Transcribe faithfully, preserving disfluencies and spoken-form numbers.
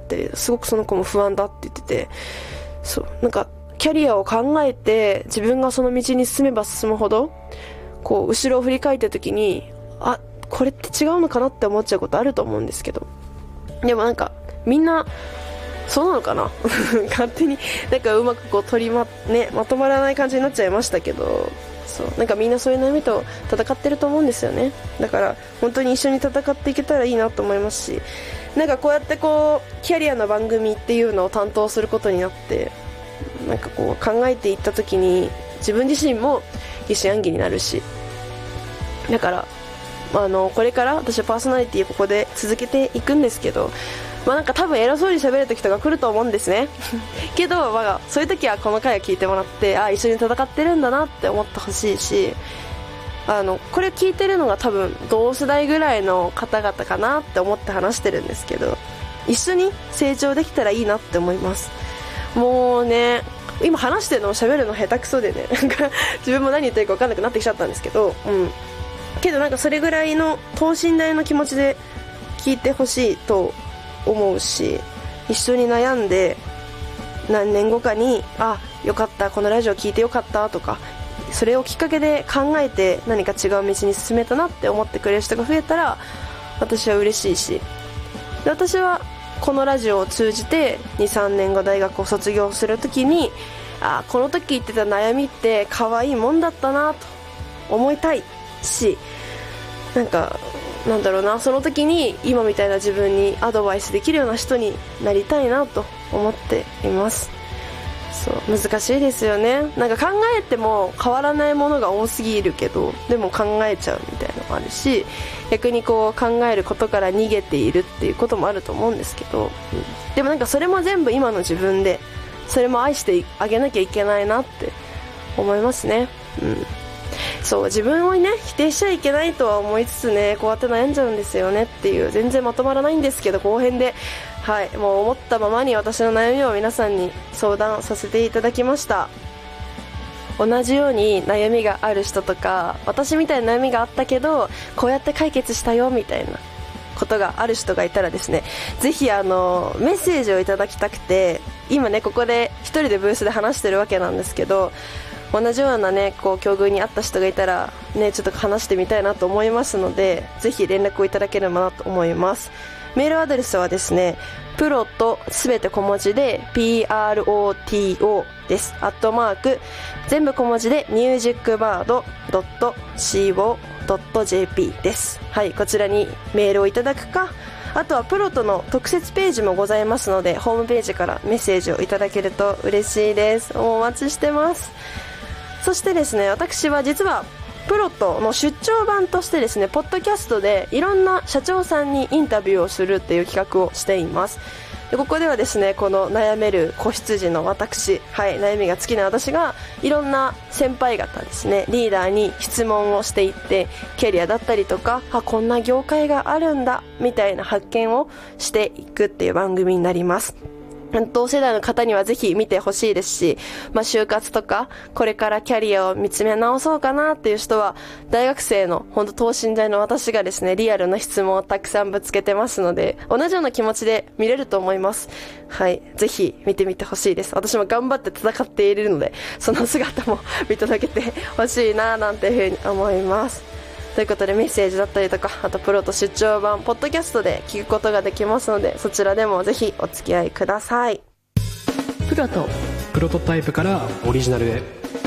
、すごくその子も不安だって言ってて、そうなんかキャリアを考えて自分がその道に進めば進むほどこう後ろを振り返った時に、あ、これって違うのかなって思っちゃうことあると思うんですけど、でもなんかみんなそうなのかな勝手になんかうまくこう取りま、ね、まとまらない感じになっちゃいましたけど、そうなんかみんなそういう悩みと戦ってると思うんですよね。だから本当に一緒に戦っていけたらいいなと思いますし、なんかこうやってこうキャリアの番組っていうのを担当することになって、なんかこう考えていった時に自分自身も疑心暗鬼になるし、だからあのこれから私はパーソナリティをここで続けていくんですけど、まあなんか多分偉そうに喋る時とか来ると思うんですねけど、まあ、そういう時はこの回を聞いてもらって、あ、一緒に戦ってるんだなって思ってほしいし、あのこれ聞いてるのが多分同世代ぐらいの方々かなって思って話してるんですけど、一緒に成長できたらいいなって思います。もうね、今話してるのも喋るの下手くそでねなんか自分も何言ってるか分かんなくなってきちゃったんですけど、うんけどなんかそれぐらいの等身大の気持ちで聞いてほしいと思うし、一緒に悩んで何年後かに、あ、よかった、このラジオ聞いてよかったとか、それをきっかけで考えて何か違う道に進めたなって思ってくれる人が増えたら私は嬉しいし、で私はこのラジオを通じて にさんねんご大学を卒業するときに、あ、この時言ってた悩みって可愛いもんだったなと思いたいし、なんかなんだろうな、その時に今みたいな自分にアドバイスできるような人になりたいなと思っています。そう難しいですよね。なんか考えても変わらないものが多すぎるけど、でも考えちゃうみたいなのもあるし、逆にこう考えることから逃げているっていうこともあると思うんですけど、うん、でもなんかそれも全部今の自分で、それも愛してあげなきゃいけないなって思いますね。うんそう自分をね否定しちゃいけないとは思いつつね、こうやって悩んじゃうんですよねっていう、全然まとまらないんですけど後編で、はいもう思ったままに私の悩みを皆さんに相談させていただきました。同じように悩みがある人とか、私みたいな悩みがあったけどこうやって解決したよみたいなことがある人がいたらですね、ぜひあのメッセージをいただきたくて、今ねここで一人でブースで話してるわけなんですけど、同じようなねこう境遇にあった人がいたらねちょっと話してみたいなと思いますので、ぜひ連絡をいただければなと思います。メールアドレスはですね、プロとすべて小文字で ピーアールオーティーオー です。アットマーク全部小文字でミュージックバードドットシーオードットジェーピー です。はい、こちらにメールをいただくか、あとはプロとの特設ページもございますので、ホームページからメッセージをいただけると嬉しいです。お待ちしてます。そしてですね、私は実はプロトの出張版としてですね、ポッドキャストでいろんな社長さんにインタビューをするっていう企画をしています。でここではですね、この悩める子羊の私、はい、悩みが尽きない私がいろんな先輩方ですね、リーダーに質問をしていって、キャリアだったりとか、あ、こんな業界があるんだみたいな発見をしていくっていう番組になります。同世代の方にはぜひ見てほしいですし、まあ、就活とかこれからキャリアを見つめ直そうかなっていう人は、大学生の本当等身大の私がですねリアルな質問をたくさんぶつけてますので、同じような気持ちで見れると思います。はい、ぜひ見てみてほしいです。私も頑張って戦っているので、その姿も見届けてほしいななんていうふうに思います。ということで、メッセージだったりとか、あとプロと出張版ポッドキャストで聞くことができますので、そちらでもぜひお付き合いください。 プロとプロトタイプからオリジナルへ、